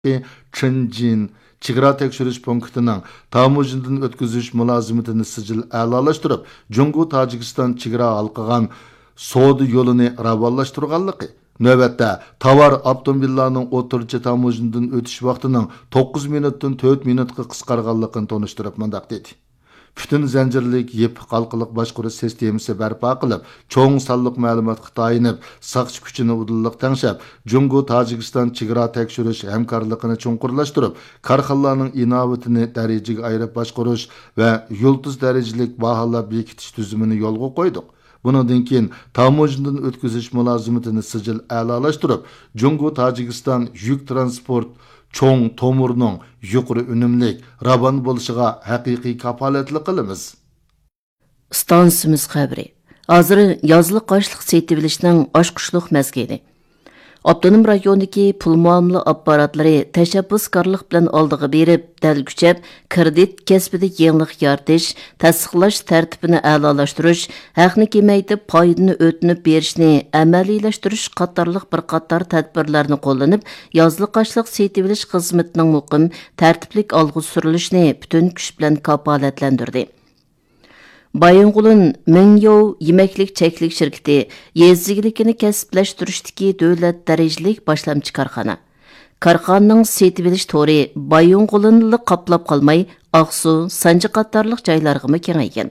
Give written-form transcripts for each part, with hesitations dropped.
Çinjin chegara tekshirish punktining tamojidan o'tkazish mulozimatini sijil a'lolashtirib, Jungo Tojikiston chegara halqigan savdo yo'lini ravonlashtirganligi, navbatda tovar avtomobillarning o'rtacha tamojidan o'tish vaqtining 9 minutdan 4 minutga qisqarganligini tonishtirib mundaq dedi. Bütün zanjirlik yepi qalqiliq boshqarish sistemasi barpo qilib, cho'ng sonliq ma'lumotga tayanib, saqchi kuchini udilliq tangshab, Jungo Tojikiston chegara tekshirish hamkorligini chunqurlashtirib, korxonalarning inovatini darajaga ayirib boshqarish va yulduz darajalik baholab bekitish tuzumini yo'lga qo'ydik. Bundan keyin tamojidan o'tkazish mulozimatini sijil a'lolashtirib, Jungo Tojikiston yuk transport cho'ng tomurning yuqori unumlik ravon bo'lishiga haqiqiy kafolatli qilamiz. Stansimiz xabari. Hozir yozliq qoshliq setib bilishning oshqushliq mezgili. Abdunum rayonidagi pul muomala apparatlari tashabbuskorlik bilan oldiga berib, dalguchab, kredit kasbida yangilik yaratish, tasdiqlash tartibini a'lolashtirish, haqni kemaytib, foydani o'tinib berishni amaliylashtirish qatorliq bir qator tadbirlarni qo'llanib, yozliq qoshliq setib bilish xizmatining muqim, tartiblik olg'a surilishini butun kuch bilan kafolatlantirdi. Bayınqulun Mingyo yemeklik çeklik şirketi yezigilikini kasıplaştırıştaki dövlət dərəcəlik başlamçı karxana. Karxanның setib bilish tori Bayınqulunlu qaplab qalmay, Aqsu, Sancı qatarlıq jaylarğımı kengaygan.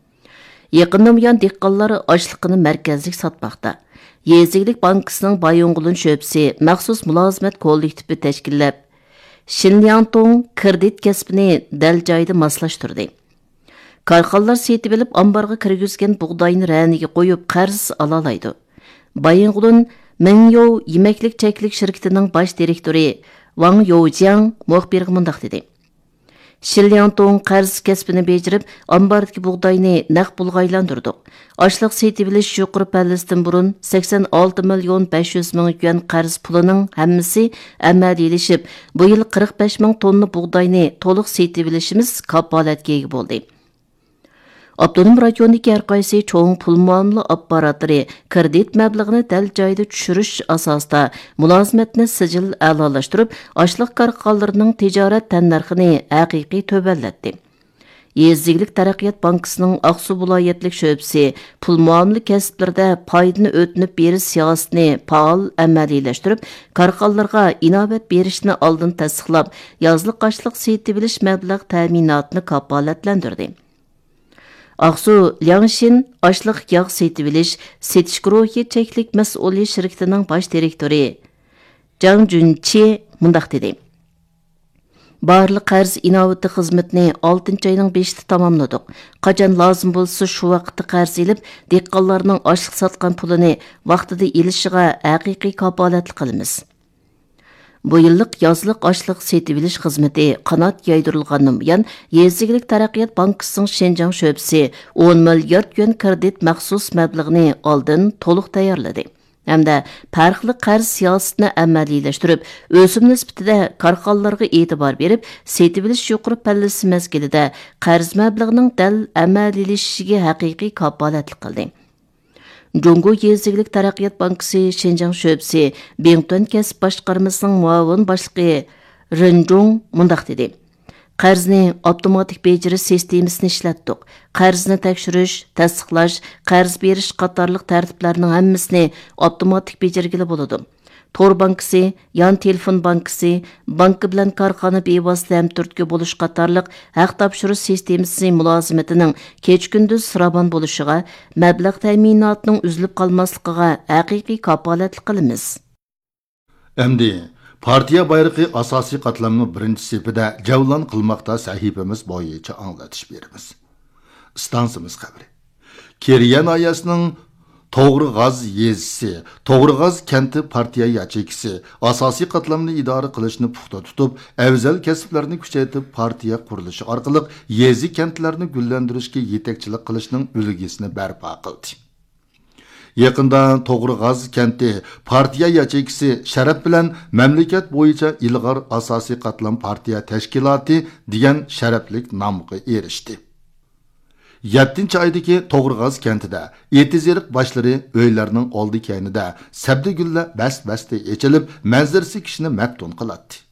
Yaqında buyan dehqonlar açlıqını mərkəzlik satmaqda. Yezigilik bankasının Bayınqulun şöbsi məxsus mülazimat kollektivi təşkilləb, Şinliantong kredit kasbini dəl joyda maslaştırdı. Karxanlar setib bilib ambarga kirgizgan bug'doyni raniga qo'yib qarz alalaydi. Bayınqulun Mingyo yemeklik çeklik şirketining bosh direktori Wang Youjiang muxbirga mundaq dedi. Shiliantong qarz kasbini bejirib, ambardagi bug'doyni naq pulga aylantirdik. Ochliq setib bilish yuqori pallasidan burun 86 million 500 ming yuan qarz pulining hammasi amaliyleşib, bu yil 45 ming tonna bug'doyni to'liq setib bilishimiz kafolatga ega bo'ldi. Abdunum rayonidagi har qaysi cho'ng pul muomala apparatlari kredit mablag'ini dal joyda tushirish asosida mulozimatni sijil a'lolashtirib, ochliq korxonalarining tijorat tannarxini haqiqiy to'ballatdi. Yezigilik taraqqiyot bankasining Aqsu viloyatlik sho'bisi pul muomala kasblarida foydani o'tinib berish siyosatini faol amaliylashtırib, korxonalarga inobat berishni oldin tasdiqlab, yozliq qoshliq setib bilish mablag' ta'minotini kafolatlantirdi. Aqsu Liangshin ochliq yog' setib bilish setish guruhi cheklik mas'uliyat shirkatining bosh direktori Jang Junchi mundaq dedi. Barliq qarz inovati xizmatini 6-oyning 5-da tamamladik. Qachon lozim bo'lsa shu vaqtda qarz elib, dehqonlarning ochliq sotgan pulini vaqtida elishiga haqiqiy kafolatli qilamiz. Bu yillik yozliq ochliq setib bilish xizmati qanot yaydirilgandan buyon Yezigilik taraqqiyot bankasining Shenjang sho'bisi 10 milliard yuan kredit maxsus mablag'ini oldin to'liq tayyorladi. Hamda farqli qarz siyosatini amaliylashtırib, o'sim nisbatida korxonalarga e'tibor berib, setib bilish yuqori pallasi mezgilida qarz mablag'ining dal amaliylashishiga haqiqiy kafolatlik qildi. Jungo Yezigilik taraqqiyot bankasi Shenjang sho'bisi Bengton kasb boshqarmasining muavin boshlig'i Rinjong mundaq dedi. Qarzni avtomatik bejirish sistemasini ishlatdik. Qarzni tekshirish, tasdiqlash, qarz berish qatorliq tartiblarning hammasini avtomatik bejirgili bo'ladi. Tor bankasi, yan telefon bankasi, banki bilan korxona bevosita hamturtki bo'lish qatorliq haq topshirish sistemasi mulozimatining kech-kunduz siraban bo'lishiga, mablag' ta'minotining uzilib qolmasligiga haqiqiy kafolatlik qilamiz. Endi partiya bayrog'i asosiy qatlamning birinchi sepida javlon qilmoqda sahifamiz bo'yicha anglatish beramiz. Stansimiz xabari. Keriyan ayasining To'g'rig'az yezisi, To'g'rig'az kenti partiya yachekisi asosiy qatlamni idora qilishni puxta tutib, afzal kasblarni kuchaytirib partiya qurilishi orqali yezi kentlarni gullantirishga yetakchilik qilishning ulgusini barpo qildi. Yaqinda To'g'rig'az kenti partiya yachekisi sharaf bilan mamlakat bo'yicha ilg'or asosiy qatlam partiya tashkiloti degan sharaflik nomga erishdi. 7-oydagi To'g'rig'az kentida etizeriq boshlari uylarning oldi kaynida sabdi gulla bast-basti echilib, manzarasi kishini maftun qiladi.